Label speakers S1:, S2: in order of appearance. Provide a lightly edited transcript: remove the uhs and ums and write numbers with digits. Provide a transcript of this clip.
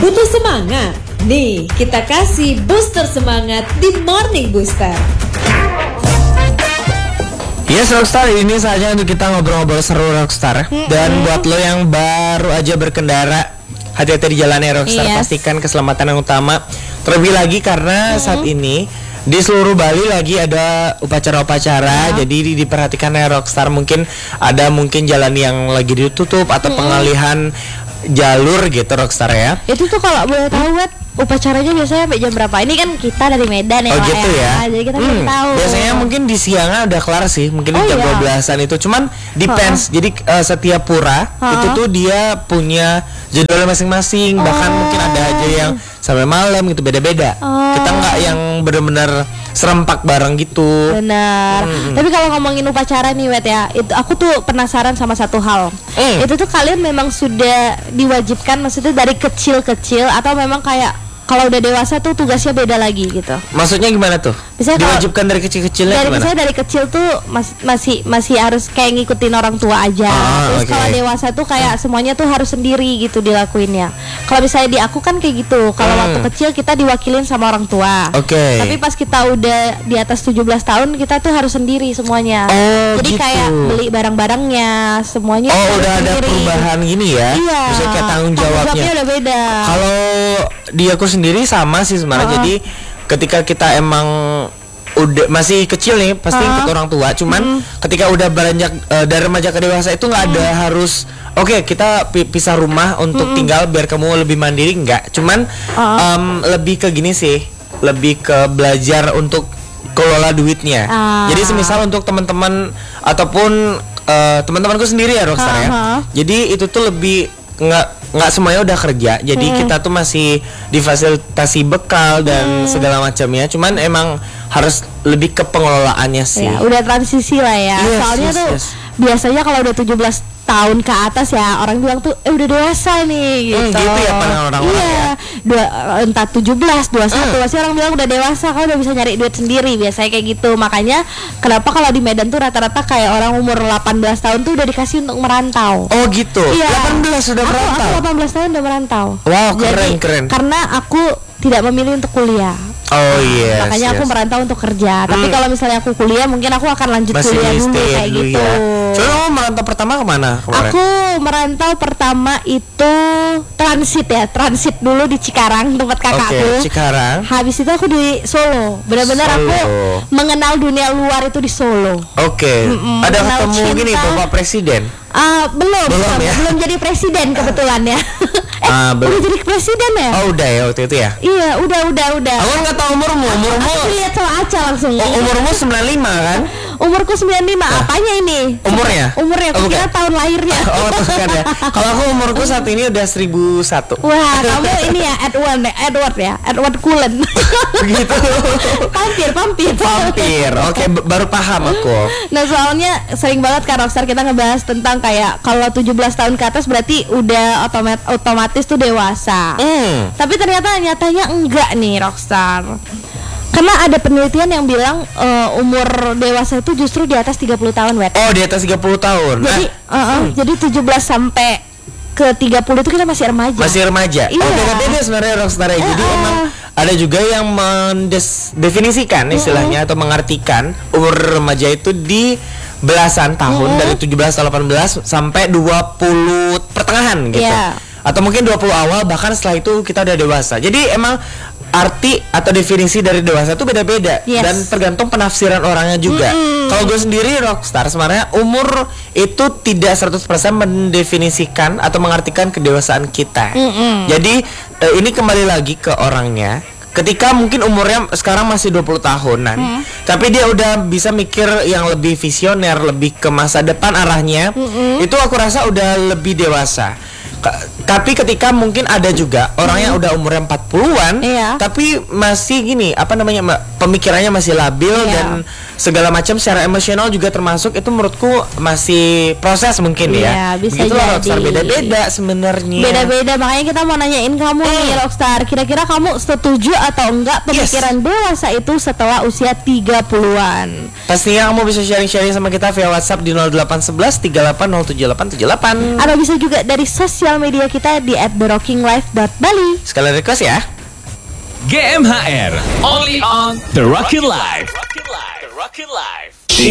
S1: Butuh semangat? Nih, kita kasih booster semangat di Morning Booster.
S2: Yes Rockstar, ini saatnya untuk kita ngobrol-ngobrol seru Rockstar. Dan buat lo yang baru aja berkendara, hati-hati di jalan ya Rockstar. Pastikan keselamatan yang utama. Terlebih lagi karena saat ini di seluruh Bali lagi ada upacara-upacara. Jadi diperhatikan ya Rockstar. Mungkin jalan yang lagi ditutup atau pengalihan jalur gitu Rockstar ya.
S3: Itu tuh kalau boleh tahu upacaranya biasanya sampai jam berapa? Ini kan kita dari Medan ya.
S2: Oh gitu ya.
S3: Jadi kita belum tahu.
S2: Biasanya mungkin di siangnya udah kelar sih. Mungkin jam 12-an itu. Cuman depends. Jadi setiap pura itu tuh dia punya jadwalnya masing-masing. Bahkan mungkin ada aja yang sampai malam gitu, beda-beda. Kita nggak yang benar-benar serempak bareng gitu.
S3: Benar. Tapi kalau ngomongin upacara nih Wet ya, itu aku tuh penasaran sama satu hal. Itu tuh kalian memang sudah diwajibkan, maksudnya dari kecil-kecil atau memang kayak kalau udah dewasa tuh tugasnya beda lagi gitu?
S2: Maksudnya gimana tuh?
S3: Misalnya
S2: diwajibkan dari kecil-kecilnya gimana?
S3: Misalnya dari kecil tuh masih harus kayak ngikutin orang tua aja. Terus kalau dewasa tuh kayak semuanya tuh harus sendiri gitu dilakuinnya. Kalau misalnya di aku kan kayak gitu. Kalau waktu kecil kita diwakilin sama orang tua. Tapi pas kita udah di atas 17 tahun kita tuh harus sendiri semuanya. Jadi
S2: gitu.
S3: kayak beli barang-barangnya semuanya.
S2: Udah ada perubahan gini ya?
S3: Iya.
S2: Misalnya kayak tanggung jawabnya
S3: udah beda.
S2: Kalau di aku sendiri sama sih sebenarnya. Jadi ketika kita emang udah masih kecil nih pasti ikut orang tua. Cuman ketika udah beranjak dari remaja ke dewasa itu nggak ada harus kita pisah rumah untuk tinggal biar kamu lebih mandiri, nggak. Cuman lebih ke gini sih, lebih ke belajar untuk kelola duitnya. Jadi semisal untuk teman-teman ataupun teman-temanku sendiri ya Rockstar ya. Jadi itu tuh lebih nggak semuanya udah kerja, jadi kita tuh masih difasilitasi bekal dan segala macamnya. Cuman emang harus lebih ke pengelolaannya sih.
S3: Ya, udah transisi lah ya. Soalnya tuh biasanya kalau udah 17 tahun ke atas ya orang bilang tuh udah dewasa nih gitu.
S2: Gitu ya pandangan orang-orang ya.
S3: Entah 17, 21 pasti orang bilang udah dewasa, kalau udah bisa nyari duit sendiri, biasanya kayak gitu. Makanya kenapa kalau di Medan tuh rata-rata kayak orang umur 18 tahun tuh udah dikasih untuk merantau.
S2: Oh gitu. 18 sudah merantau.
S3: Aku 18 tahun udah merantau.
S2: Wow, keren.
S3: Karena aku tidak memilih untuk kuliah. Makanya aku merantau untuk kerja. Tapi kalau misalnya aku kuliah, mungkin aku akan lanjut kuliah dulu kayak gitu.
S2: Coba kamu merantau pertama kemana kemarin?
S3: Aku merantau pertama itu transit dulu di Cikarang, tempat kakakku.
S2: Cikarang.
S3: Habis itu aku di Solo. Benar-benar aku mengenal dunia luar itu di Solo.
S2: Ada ketemu gini Bapak Presiden?
S3: Belum jadi presiden kebetulan ya. Udah jadi presiden ya?
S2: Udah ya waktu itu ya?
S3: Iya, udah.
S2: Aku nggak tahu umurmu.
S3: Aku lihat sama Aca langsung.
S2: Umurmu 95 kan?
S3: Umurku 95. Apanya ini?
S2: Umurnya?
S3: Aku kira tahun lahirnya.
S2: Bukan ya. Kalau aku umurku saat ini udah 1001.
S3: Wah, kamu ini ya Edward Cullen.
S2: Begitu.
S3: Pampir.
S2: Oke, baru paham aku.
S3: Nah, soalnya sering banget kan Rockstar kita ngebahas tentang kayak kalau 17 tahun ke atas berarti udah otomatis tuh dewasa. Tapi ternyata nyatanya enggak nih Rockstar. Karena ada penelitian yang bilang umur dewasa itu justru di atas 30 tahun, Wet.
S2: Di atas 30 tahun.
S3: Jadi jadi 17 sampai ke 30 itu kita masih remaja.
S2: Iya. Beda-beda sebenarnya Rockstar. Jadi emang ada juga yang mendefinisikan istilahnya atau mengartikan umur remaja itu di belasan tahun dari 17 atau 18 sampai 20 pertengahan gitu. Atau mungkin 20 awal, bahkan setelah itu kita udah dewasa. Jadi emang arti atau definisi dari dewasa itu beda-beda dan tergantung penafsiran orangnya juga. Kalau gue sendiri Rockstar sebenarnya umur itu tidak 100% mendefinisikan atau mengartikan kedewasaan kita. Jadi ini kembali lagi ke orangnya. Ketika mungkin umurnya sekarang masih 20 tahunan, tapi dia udah bisa mikir yang lebih visioner, lebih ke masa depan arahnya, itu aku rasa udah lebih dewasa. Tapi ketika mungkin ada juga orang yang udah umurnya 40-an tapi masih gini, pemikirannya masih labil dan segala macam secara emosional juga termasuk, itu menurutku masih proses mungkin
S3: Iya,
S2: ya.
S3: bisa
S2: Begitu loh, Rockstar,
S3: jadi.
S2: beda-beda sebenarnya.
S3: Beda-beda, makanya kita mau nanyain kamu nih Rockstar, kira-kira kamu setuju atau enggak pemikiran dewasa itu setelah usia 30-an?
S2: Pastinya kamu bisa sharing-sharing sama kita via WhatsApp di 0811 38077878.
S3: Atau bisa juga dari sosial media kita di @therockinglife.bali.
S2: Sekalian request ya.
S4: GMHR only on The Rockin' Life. The Rockin' Life.